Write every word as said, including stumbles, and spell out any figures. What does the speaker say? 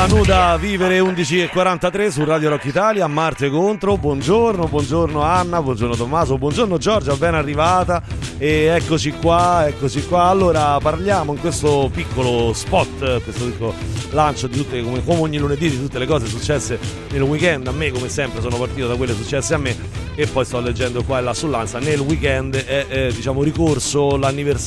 La nuda vivere undici e quarantatré su Radio Rock Italia, Marte contro. Buongiorno, buongiorno Anna, buongiorno Tommaso, buongiorno Giorgia, ben arrivata. E eccoci qua, eccoci qua. Allora parliamo in questo piccolo spot, questo piccolo lancio di tutte, come, come ogni lunedì, di tutte le cose successe nel weekend. A me, come sempre, sono partito da quelle successe a me e poi sto leggendo qua e là sull'Ansa. Nel weekend è, è diciamo ricorso l'anniversario